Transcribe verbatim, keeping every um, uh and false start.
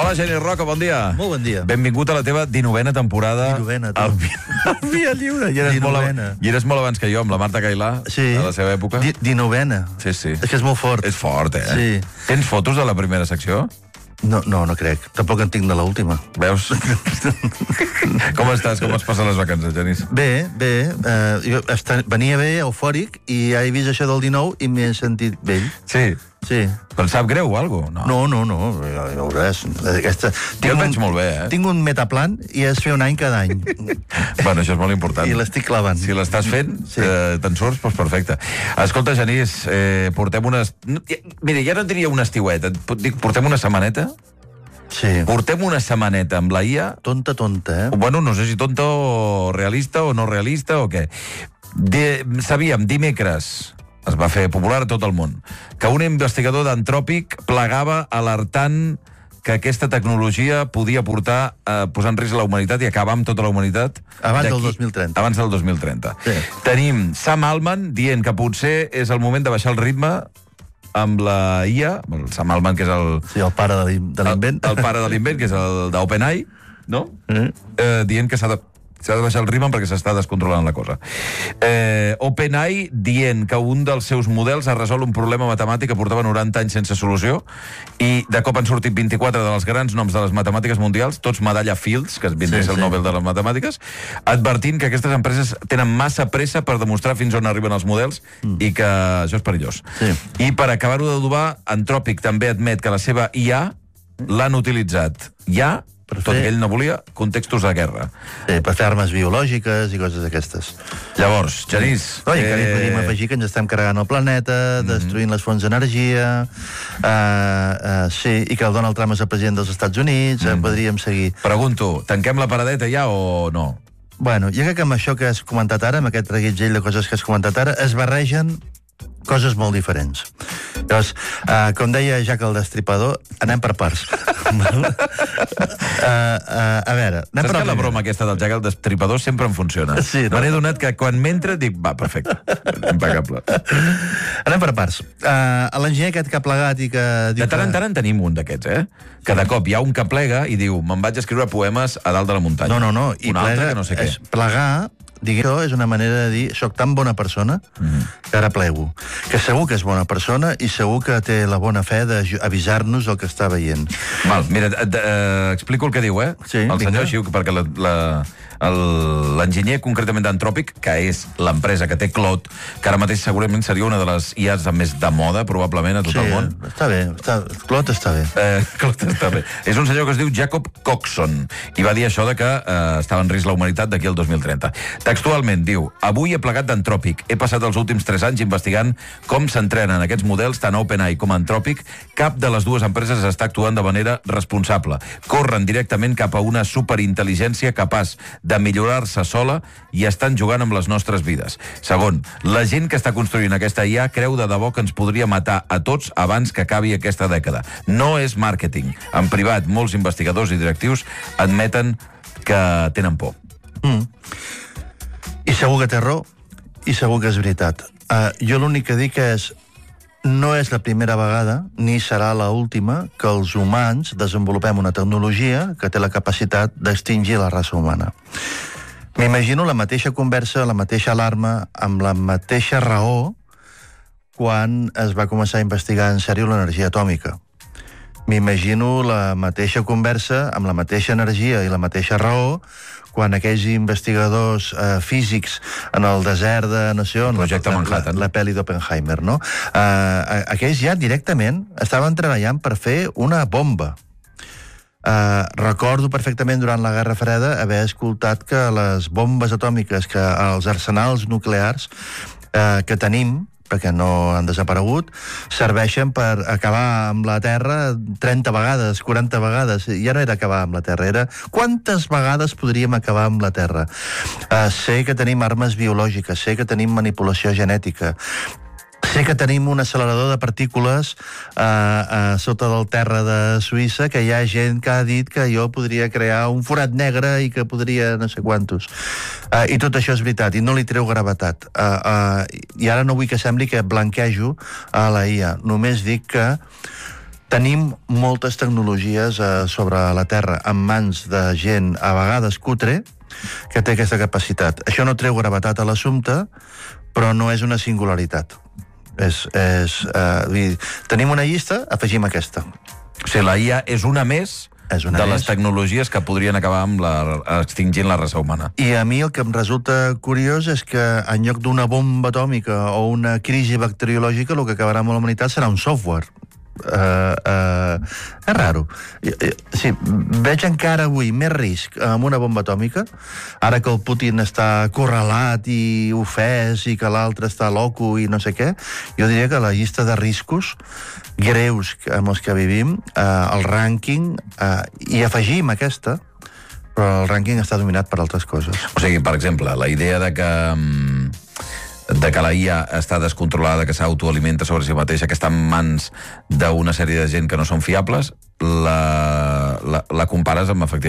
Hola, Geni Roca, bon dia. Molt bon dia. Benvingut a la teva dinovena temporada. Dinovena, tu. Al Via Lliure. I eres, molt, ab- I eres molt abans que jo, amb la Marta Cailà, sí. a la seva època. Di dinovena. Sí, sí. És que és molt fort. És fort, eh? Sí. Tens fotos de la primera secció? No, no, no crec. Tampoc en tinc de l'última. Veus? Com estàs? Com has passat les vacances, Genís? Bé, bé. Uh, jo esta... venia bé, eufòric, i ja he vist això del dinou i m'he sentit vell. Sí. Sí. Però et sap greu o alguna cosa? No, no, no, ja veuràs. Aquesta... Jo el veig molt bé, eh? Tinc un metaplan i es fer un any cada any. Bueno, això és molt important. I l'estic clavant. Si l'estàs fent, sí. eh, te'n surts, doncs perfecte. Escolta, Genís, eh, portem unes... Mira, ja no et diria un estiuet, et dic, portem una setmaneta? Sí. Portem una setmaneta amb la I A... Tonta, tonta, eh? Bueno, no sé si tonta o realista o no realista o què. De... Sabíem, dimecres... es va fer popular a tot el món, que un investigador d'Antròpic plegava alertant que aquesta tecnologia podia portar a posar en risc la humanitat i acabar amb tota la humanitat. Abans del dos mil trenta. Abans del dos mil trenta. Sí. Tenim Sam Altman dient que potser és el moment de baixar el ritme amb la I A, el Sam Altman, que és el... Sí, el pare de l'invent. El, el pare de l'invent, que és el d'OpenAI, no? Mm. Eh, dient que s'ha de s'ha de baixar el ritme perquè s'està descontrolant la cosa. Eh, OpenAI dient que un dels seus models ha resolt un problema matemàtic que portava noranta anys sense solució i de cop han sortit vint-i-quatre dels grans noms de les matemàtiques mundials, tots medalla Fields, que vindria a ser el sí. Nobel de les matemàtiques, advertint que aquestes empreses tenen massa pressa per demostrar fins on arriben els models mm. i que això és perillós. Sí. I per acabar-ho d'adobar, Antròpic també admet que la seva I A l'han utilitzat ja tot i que ell no volia, contextos de guerra. Sí, per fer armes biològiques i coses d'aquestes. Llavors, Genís... No, i encara hi podríem afegir que ens estem carregant el planeta, mm-hmm. destruint les fonts d'energia, uh, uh, sí, i que el Donald Trump és el president dels Estats Units, mm. uh, podríem seguir. Pregunto, tanquem la paradeta ja o no? Bueno, jo crec que amb això que has comentat ara, amb aquest reguitzell de coses que has comentat ara, es barregen coses molt diferents. Llavors, uh, com deia Jack el Destripador, anem per parts. uh, uh, a veure, anem Saps per que la broma aquesta del Jack el Destripador sempre em funciona? Sí, no? Me n'he donat que quan m'entra dic, va, perfecte, impecable. Anem per parts. Uh, L'enginyer aquest que ha plegat i que... De tant en tant en tenim un d'aquests, eh? Que de cop hi ha un que plega i diu, me'n vaig a escriure poemes a dalt de la muntanya. No, no, no. I un plega, altre que no sé què. És plegar, diguem, això és una manera de dir soc tan bona persona mm. que ara plego. Que segur que és bona persona i segur que té la bona fe d'avisar-nos el que està veient. Val, mira, et, eh, explico el que diu, eh? Sí, el senyor vinga. Xiu, perquè la... la... l'enginyer concretament d'Antròpic, que és l'empresa que té Claude, que ara mateix segurament seria una de les I As més de moda, probablement, a tot sí, el món. Està bé, està... Claude està bé. Eh, Claude està bé. És un senyor que es diu Jacob Coxon, i va dir això de que eh, estava en risc la humanitat d'aquí al dos mil trenta. Textualment diu, avui he plegat d'Antròpic. He passat els últims tres anys investigant com s'entrenen aquests models, tant OpenAI com Antròpic. Cap de les dues empreses està actuant de manera responsable. Corren directament cap a una superintel·ligència capaç de millorar-se sola i estan jugant amb les nostres vides. Segon, la gent que està construint aquesta I A creu de debò que ens podria matar a tots abans que acabi aquesta dècada. No és màrqueting. En privat, molts investigadors i directius admeten que tenen por. Mm. I segur que té raó, i segur que és veritat. Uh, jo l'únic que dic és no és la primera vegada, ni serà la última, que els humans desenvolupem una tecnologia que té la capacitat d'extingir la raça humana. M'imagino la mateixa conversa, la mateixa alarma, amb la mateixa raó, quan es va començar a investigar en sèrio l'energia atòmica. M'imagino la mateixa conversa, amb la mateixa energia i la mateixa raó, quan aquells investigadors eh, físics en el desert de no sé on, Projecte la, Manhattan, la, la pel·li d'Oppenheimer, no? Eh, aquells ja directament estaven treballant per fer una bomba. Uh, recordo perfectament durant la Guerra Freda haver escoltat que les bombes atòmiques, que els arsenals nuclears uh, que tenim, perquè no han desaparegut, serveixen per acabar amb la Terra trenta vegades, quaranta vegades. Ja no era acabar amb la Terra, era quantes vegades podríem acabar amb la Terra. Uh, sé que tenim armes biològiques, sé que tenim manipulació genètica, sé que tenim un accelerador de partícules uh, uh, sota del terra de Suïssa, que hi ha gent que ha dit que jo podria crear un forat negre i que podria no sé quantos. Uh, I tot això és veritat, i no li treu gravetat. Uh, uh, I ara no vull que sembli que blanquejo a la I A. Només dic que Tenim moltes tecnologies eh, sobre la Terra en mans de gent, a vegades cutre, que té aquesta capacitat. Això no treu gravetat a l'assumpte, però no és una singularitat. És, és, eh, dir, tenim una llista, afegim aquesta. O sigui, la I A és una més És una de les més. tecnologies que podrien acabar amb la, extingint la raça humana. I a mi el que em resulta curiós és que en lloc d'una bomba atòmica o una crisi bacteriològica, el que acabarà amb la humanitat serà un software. Uh, uh, és raro. Sí, veig encara avui més risc amb una bomba atòmica, ara que el Putin està acorralat i ofès i que l'altre està loco i no sé què. Jo diria que la llista de riscos greus amb els que vivim, uh, el rànquing, uh, i afegim aquesta, però el rànquing està dominat per altres coses. O sigui, per exemple, la idea de que... Um... de que la I A està descontrolada, que s'autoalimenta sobre si mateixa, que està en mans d'una sèrie de gent que no són fiables, la, la, la compares amb, efectivament,